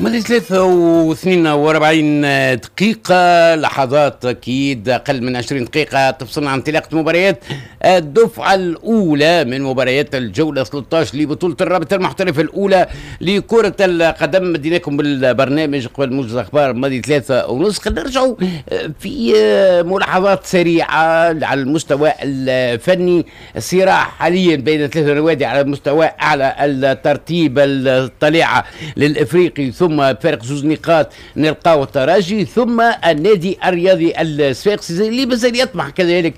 ماضي 43 دقيقة، لحظات أكيد أقل من 20 دقيقة تفصلنا عن انطلاقة مباريات الدفعة الأولى من مباريات الجولة 13 لبطولة الرابطة المحترفة الأولى لكرة القدم. مديناكم بالبرنامج قبل موجز الأخبار ماضي 3:30. خلينا نرجعوا في ملاحظات سريعة على المستوى الفني. الصراع حاليا بين ثلاثة نوادي على مستوى أعلى الترتيب الطليعة للإفريقي، ثم بفارق 2 نقاط نلقاو الترجي، ثم النادي الرياضي الصفاقسي اللي مازال يطمح كذلك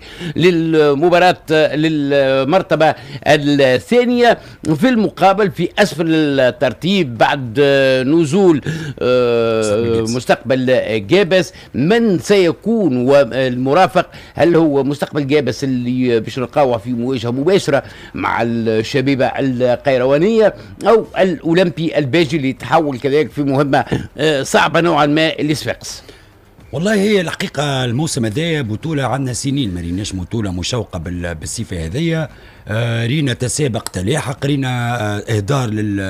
للمرتبة الثانية. في المقابل في أسفل الترتيب بعد نزول مستقبل جابس، من سيكون والمرافق؟ هل هو مستقبل جابس اللي باش نلقاوه في مواجهة مباشرة مع الشبيبة القيروانية، أو الأولمبي الباجي اللي تحول كذلك في مهمة صعبة نوعا ما لصفاقس؟ والله هي الحقيقة الموسم هذايا بطولة عندنا سنين ما ريناش بطولة مشوقة بالصفة هذيا. رينا تسابق تلاحق، رينا اهدار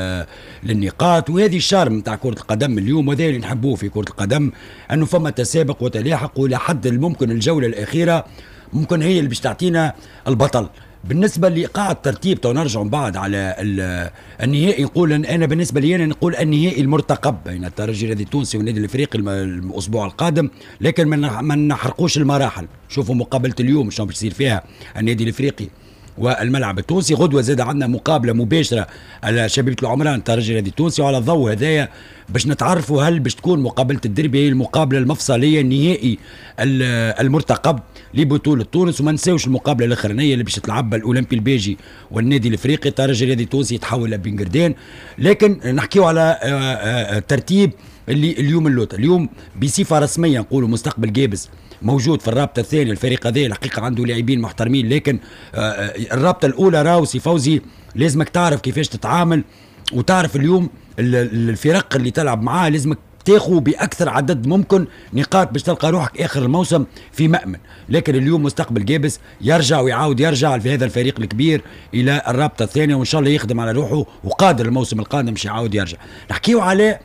للنقاط، وهذه الشارم نتاع كرة القدم اليوم، وهذا اللي نحبوه في كرة القدم، انه فما تسابق وتلاحق، والى حد الممكن الجولة الأخيرة ممكن هي اللي باش تعطينا البطل. بالنسبه لايقاع الترتيب تو نرجع بعد على النهائي، نقول انا بالنسبه لي انا نقول النهائي المرتقب بين الترجي الذي التونسي والنادي الافريقي الاسبوع القادم، لكن ما نحرقوش المراحل. شوفوا مقابله اليوم شنو باش يصير فيها النادي الافريقي والملعب التونسي. غدوه زاد عندنا مقابله مباشره على شبيبه العمران الترجي الذي التونسي، وعلى الضوء هذايا باش نتعرفوا هل باش تكون مقابله الدربي هي المقابله المفصليه النهائي المرتقب لبطوله تونس. وما نساوش المقابله الاخرانيه اللي باش تلعبها الاولمبي الباجي والنادي الافريقي. الترجي الذي التونسي يتحول لبنجردين. لكن نحكيو على ترتيب اللي اليوم اللوطه اليوم بصفه رسميه نقولوا مستقبل جابس موجود في الرابطه الثانيه. الفريق هذا الحقيقه عنده لاعبين محترمين، لكن الرابطه الاولى راهو سي فوزي لازمك تعرف كيفاش تتعامل، وتعرف اليوم الفرق اللي تلعب معاه لازمك تاخذ باكثر عدد ممكن نقاط باش تلقى روحك اخر الموسم في مأمن. لكن اليوم مستقبل جابس يرجع ويعاود يرجع في هذا الفريق الكبير الى الرابطه الثانيه، وان شاء الله يخدم على روحه وقادر الموسم القادم باش يعاود يرجع. نحكيو على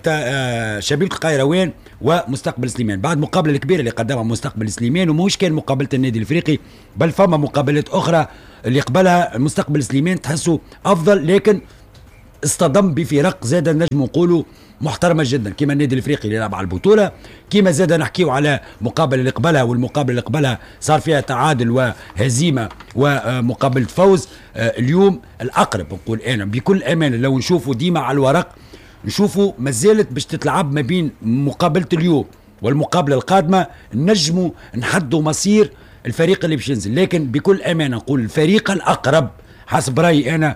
شبيبة القيروان ومستقبل سليمان بعد مقابله الكبيره اللي قدمها مستقبل سليمان، ومش كان مقابله النادي الافريقي، بل فما مقابلات اخرى اللي قبلها مستقبل سليمان تحسوا افضل، لكن اصطدم بفرق زاد نجم نقولوا محترمه جدا كما النادي الافريقي اللي يلعب على البطوله، كما زاد نحكيو على مقابله اللي قبلها، والمقابله اللي قبلها صار فيها تعادل وهزيمه ومقابله فوز. اليوم الاقرب نقول انا بكل امانه لو نشوفوا ديما على الورق نشوفوا مازالت باش تتلعب ما بين مقابله اليوم والمقابله القادمه، نجموا نحدوا مصير الفريق اللي باش ينزل. لكن بكل امانه نقول الفريق الاقرب حسب رايي انا،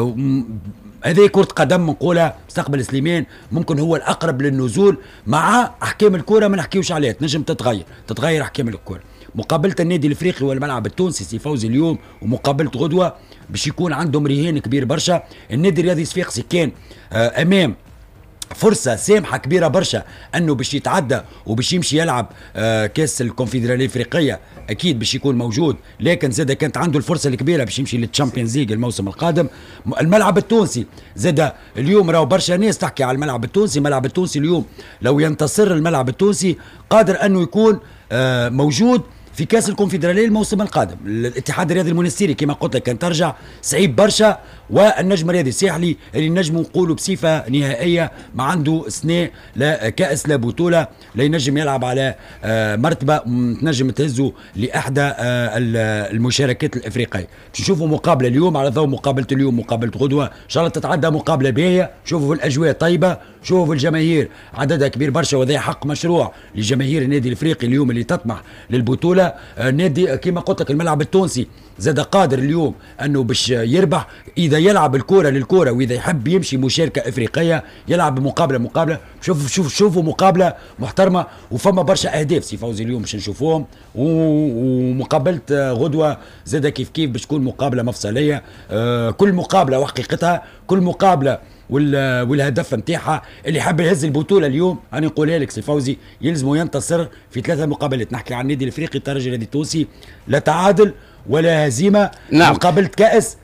هذه كرة قدم نقولها، مستقبل سليمان ممكن هو الأقرب للنزول، مع أحكام الكرة ما نحكيوش عليها، تنجم تتغير أحكام الكرة. مقابلة النادي الإفريقي والملعب التونسي سي فوزي اليوم، ومقابلة غدوة باش يكون عندهم رهان كبير برشا. النادي الرياضي الصفاقسي كان أمام فرصة سامحة كبيرة برشا انه باش يتعدى وباش يمشي يلعب كاس الكونفدرالية الافريقية، اكيد باش يكون موجود، لكن زاد كانت عنده الفرصة الكبيرة باش يمشي للتشامبيونز ليج الموسم القادم. الملعب التونسي زاد اليوم راهو برشا ناس تحكي على الملعب التونسي. الملعب التونسي اليوم لو ينتصر الملعب التونسي قادر انه يكون موجود في كاس الكونفدرالية الموسم القادم. الاتحاد الرياضي المنستيري كما قلت لك كان ترجع صعيب برشا، والنجم الرياضي الساحلي اللي نجموا نقولوا بصفه نهائيه ما عنده سنه لا كاس لا بطوله، لا ينجم يلعب على مرتبه تنجم تهزه لاحدى المشاركات الافريقيه. نشوفوا مقابله اليوم على ضوء مقابله اليوم مقابله غدوه، ان شاء الله تتعدى مقابله باهيه. شوفوا الاجواء طيبه، شوفوا الجماهير عددها كبير برشا، وهذا حق مشروع لجماهير النادي الافريقي اليوم اللي تطمح للبطوله. النادي كما قلت لك الملعب التونسي زاد قادر اليوم انه باش يربح اذا يلعب الكره للكره، واذا يحب يمشي مشاركه افريقيه يلعب مقابله. شوفوا مقابله محترمه، وفما برشا اهداف سي فوزي اليوم باش نشوفوهم، ومقابله غدوه زاد كيف باش تكون مقابله مفصليه. كل مقابله وحقيقتها، كل مقابله والهدف نتاعها اللي حب يهز البطوله اليوم انا نقولها لك سي فوزي يلزموا ينتصر في 3 مقابلات. نحكي عن النادي الافريقي الترجي الذي التونسي لا تعادل ولا هزيمه. نعم. مقابله كاس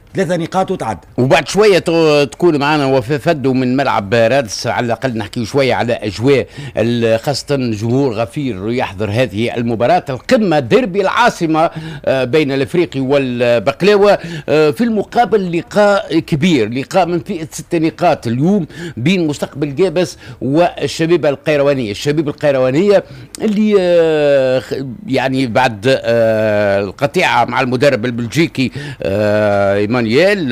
3 نقاط وتعدى. وبعد شويه تكون معنا وفاء فدو من ملعب رادس، على الاقل نحكي شويه على اجواء خاصه جمهور غفير يحضر هذه المباراه القمه ديربي العاصمه بين الافريقي والبقلاوه. في المقابل لقاء كبير، لقاء من فئه 6 نقاط اليوم بين مستقبل جابس والشبيبه القيروانيه. الشبيبه القيروانيه اللي يعني بعد القطيعه مع المدرب البلجيكي ايمانويل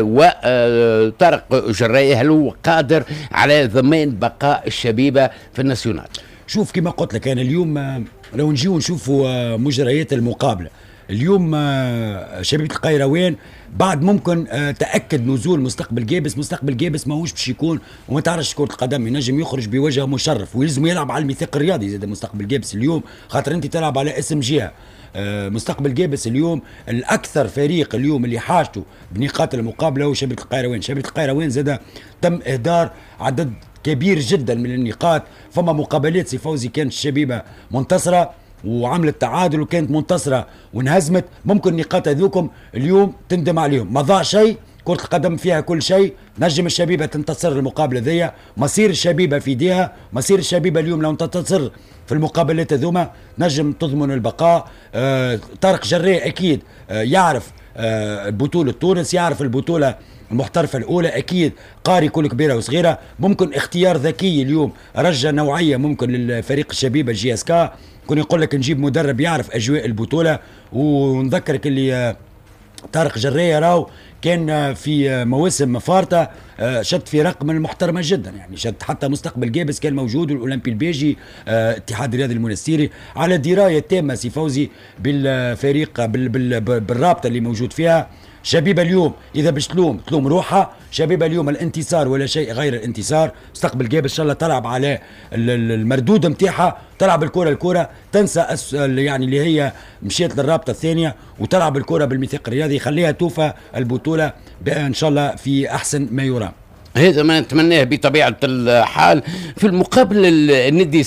وطارق جراي، هل هو قادر على ضمان بقاء الشبيبه في الناسيونال؟ شوف كما قلت لك انا اليوم لو نجيو نشوفوا مجريات المقابله اليوم، شبيبه القيروان بعد ممكن تاكد نزول مستقبل جابس. مستقبل جابس ماهوش باش يكون، وما تعرفش كره القدم ينجم يخرج بوجه مشرف ويلزم يلعب على الميثاق الرياضي زاد مستقبل جابس اليوم، خاطر انت تلعب على اسم جهه. مستقبل جابس اليوم الاكثر فريق اليوم اللي حاجته بنقاط المقابله هو شبيبه القيروان. شبيبه القيروان زاد تم اهدار عدد كبير جدا من النقاط. فما مقابلات سي فوزي كانت الشبيبه منتصره وعملت تعادل وكانت منتصره وانهزمت، ممكن النقاط هذوكم اليوم تندم عليهم. ما ضاع شيء، كرة القدم فيها كل شيء. نجم الشبيبة تنتصر المقابلة ذي، مصير الشبيبة في ايديها. مصير الشبيبة اليوم لو تنتصر في المقابلات هذوما نجم تضمن البقاء. طارق جراي اكيد يعرف بطولة تونس، يعرف البطولة المحترفة الأولى، أكيد قاري كل كبيرة وصغيرة. ممكن اختيار ذكي اليوم رجع نوعية ممكن للفريق الشبيبة جي اس كا. كون يقول لك نجيب مدرب يعرف أجواء البطولة. ونذكرك اللي طارق جراي راهو كان في مواسم فارطة شد في رقم محترمة جدا، يعني شد حتى مستقبل جابس كان موجود، والأولمبي البيجي اتحاد الرياضي المنستيري على دراية تامة سي فوزي بالفريق بالرابطة اللي موجود فيها. شبيبة اليوم إذا باش تلوم روحها. شبيبة اليوم الانتصار ولا شيء غير الانتصار. مستقبل جابس إن شاء الله تلعب على المردود نتاعها، تلعب الكرة تنسى يعني اللي هي مشيت للرابطة الثانية وتلعب الكرة بالميثاق الرياضي، يخليها توفى البطولة إن شاء الله في أحسن ما يرام. هذا ما نتمناه بطبيعه الحال. في المقابل النادي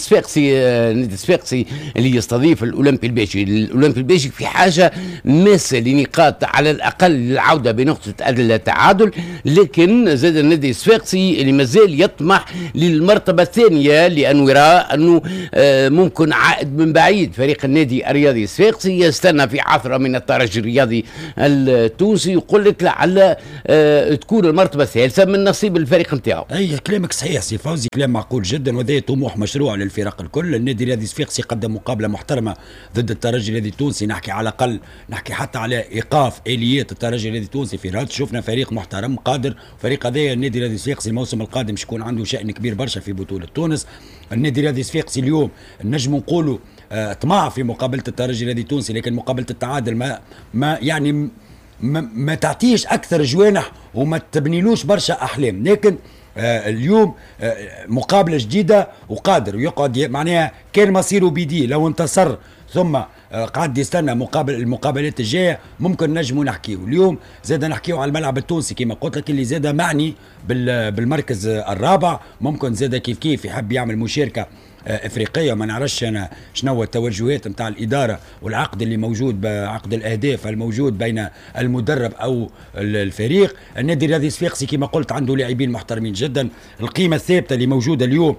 الصفاقسي اللي يستضيف الاولمبي البيجي. الاولمبي البيجي في حاجه ماسه لنقاط على الاقل للعوده بنقطه التعادل، لكن زاد النادي الصفاقسي اللي مازال يطمح للمرتبه الثانيه، لانه يرى انه ممكن عائد من بعيد. فريق النادي الرياضي الصفاقسي يستنى في عثره من الترجي الرياضي التونسي، يقول لك لعل تكون المرتبه الثالثه من نصيب الفريق نتاعو. اي كلامك صحيح سي فوزي، كلام معقول جدا، وهذا طموح مشروع للفرق الكل. النادي الرياضي الصفاقسي قدم مقابله محترمه ضد الترجي الرياضي التونسي، نحكي على الاقل نحكي حتى على ايقاف اليات الترجي الرياضي التونسي في رادس. شفنا فريق محترم قادر. فريق هذا النادي الرياضي الصفاقسي الموسم القادم باش يكون عنده شأن كبير برشا في بطوله تونس. النادي الرياضي الصفاقسي اليوم نجم نقولوا طمع في مقابله الترجي الرياضي التونسي، لكن مقابله التعادل ما يعني ما تعطيش اكثر جوانح وما تبنيلوش برشا احلام. لكن اليوم مقابله جديده وقادر ويقعد، معناها كان مصيره بيديه لو انتصر ثم قعد يستنى المقابلات الجايه ممكن نجموا نحكيو. اليوم زاد نحكيو على الملعب التونسي كما قلت لك اللي زاد معني بالمركز الرابع، ممكن زاد كيف يحب يعمل مشاركه افريقيه. ما نعرفش انا شنو التوجهات نتاع الاداره والعقد اللي موجود، بعقد الاهداف الموجود بين المدرب او الفريق. النادي الرياضي الصفاقسي كما قلت عنده لاعبين محترمين جدا. القيمه الثابته اللي موجوده اليوم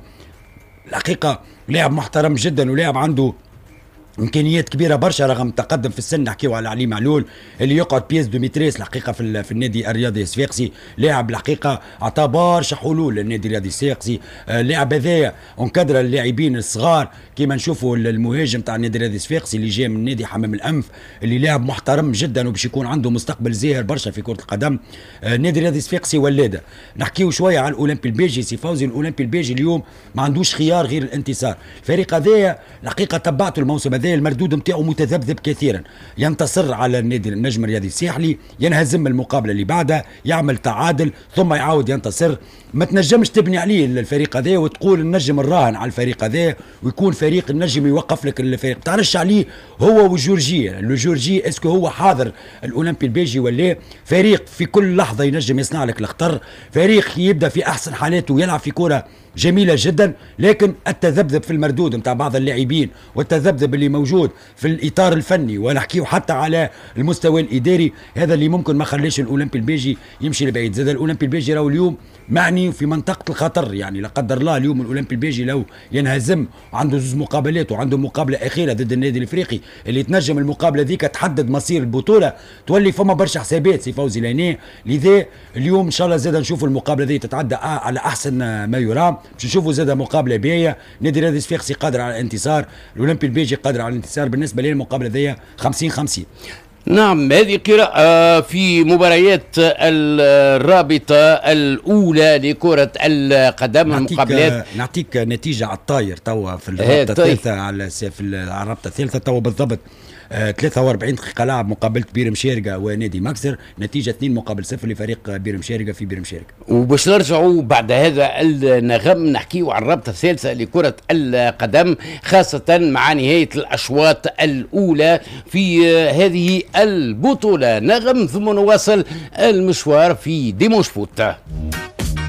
الحقيقه لاعب محترم جدا ولاعب عنده امكانيات كبيره برشا رغم التقدم في السن. نحكيو على علي معلول اللي يقعد بيس دوميتريس الحقيقه في النادي الرياضي الصفاقسي، لاعب الحقيقه عطى برشا حلول للنادي الرياضي الصفاقسي. لاعب هذايا انكدر اللاعبين الصغار كيما نشوفوا المهاجم تاع النادي الرياضي الصفاقسي اللي جاي من نادي حمام الانف اللي لاعب محترم جدا وباش يكون عنده مستقبل زاهر برشا في كره القدم. النادي الرياضي الصفاقسي ولاده. نحكيو شويه على الاولمبي البيجي سي فوزي. الاولمبي البيجي اليوم ما عندوش خيار غير الانتصار. الفريق هذايا الحقيقه تبعته الموسم هذا المردود نتاعو متذبذب كثيرا، ينتصر على النادي النجم الرياضي الساحلي، ينهزم المقابله اللي بعدها، يعمل تعادل ثم يعاود ينتصر. ما تنجمش تبني عليه الفريق هذا وتقول النجم الراهن على الفريق هذا ويكون فريق النجم يوقف لك الفريق. تعرفش عليه هو والجورجي، الجورجي اسكو هو حاضر الاولمبي البيجي ولا فريق في كل لحظه ينجم يصنع لك الخطر، فريق يبدا في احسن حالاته ويلعب في كره جميله جدا، لكن التذبذب في المردود نتاع بعض اللاعبين والتذبذب اللي موجود في الاطار الفني ونحكيه حتى على المستوى الاداري، هذا اللي ممكن ما خليش الاولمبي البيجي يمشي لبعيد. زاد الاولمبي البيجي راهو اليوم معني في منطقه الخطر، يعني لا قدر الله اليوم الاولمبي البيجي لو ينهزم عنده زوج مقابلات وعنده مقابله اخيره ضد النادي الافريقي اللي تنجم المقابله ذيك تحدد مصير البطوله، تولي فما برشا حسابات سي فوزي لاني. لذا اليوم ان شاء الله زاد نشوفوا المقابله ذي تتعدى على احسن ما يرام، باش نشوفوا زاد مقابله باهيه. نادي رياضي صفاقسي قادر على الانتصار، الاولمبي البيجي قادر على الانتصار. بالنسبه لي المقابله ذي 50-50. نعم، هذه قراءة في مباريات الرابطة الأولى لكرة القدم. المقابلات نعطيك نتيجة على الطاير توا في الرابطة الثالثة، على الرابطة الثالثة توا بالضبط 43 دقيقة لعب مقابلة بير مشارقة ونادي ماكسر، نتيجة 2-0 لفريق بير مشارقة في بير مشارقة. وباش نرجعوا بعد هذا النغم نحكيوا عن الرابطة الثالثة لكرة القدم، خاصة مع نهاية الأشواط الأولى في هذه البطولة. نغم ثم نواصل المشوار في ديموش فوت.